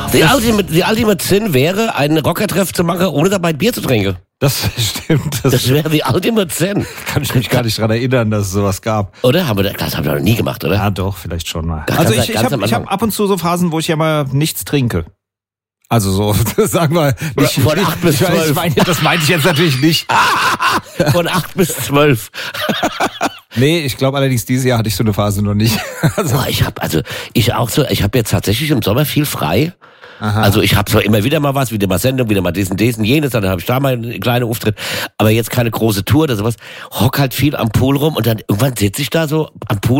Die Ultimate Sin wäre, einen Rockertreff zu machen, ohne dabei Bier zu trinken. Das stimmt. Das wäre die Ultimate Sin. Kann ich mich gar nicht dran erinnern, dass es sowas gab. Oder? Das haben wir noch nie gemacht, oder? Ja, doch, vielleicht schon mal. Ganz Also am ich hab ab und zu so Phasen, wo ich ja mal nichts trinke. Also so, sagen wir, nicht, Von 8 bis 12. Das meinte ich jetzt natürlich nicht. Von 8 bis 12. Nee, ich glaube allerdings, dieses Jahr hatte ich so eine Phase noch nicht. Boah, ich habe jetzt tatsächlich im Sommer viel frei. Aha. Also ich habe zwar immer wieder mal was, wieder mal Sendung, wieder mal diesen, jenes, dann habe ich da mal eine kleine Auftritt, aber jetzt keine große Tour oder sowas. Hock halt viel am Pool rum und dann irgendwann sitze ich da so am Pool